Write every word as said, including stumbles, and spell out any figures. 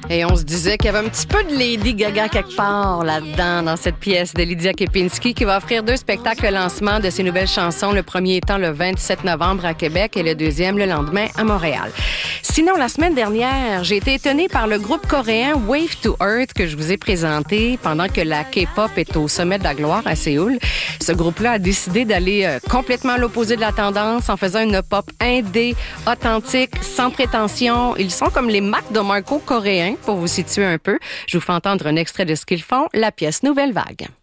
Et on se disait qu'il y avait un petit peu de Lady Gaga quelque part là-dedans, dans cette pièce de Lydia Kepinski, qui va offrir deux spectacles de lancement de ses nouvelles chansons. Le premier étant le vingt-sept novembre à Québec et le deuxième le lendemain à Montréal. Sinon, la semaine dernière, j'ai été étonnée par le groupe coréen Wave to Earth que je vous ai présenté pendant que la K-pop est au sommet de la gloire à Séoul. Ce groupe-là a décidé d'aller euh, complètement à l'opposé de la tendance en faisant une pop indé, authentique, sans prétention. Ils sont comme les Mac de Marco coréens, pour vous situer un peu. Je vous fais entendre un extrait de ce qu'ils font, la pièce Nouvelle Vague.